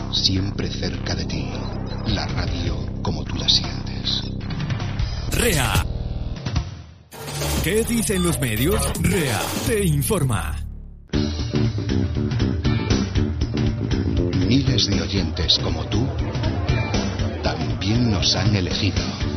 siempre cerca de ti. La radio como tú la sientes. REA. ¿Qué dicen los medios? REA te informa. Miles de oyentes como tú también nos han elegido.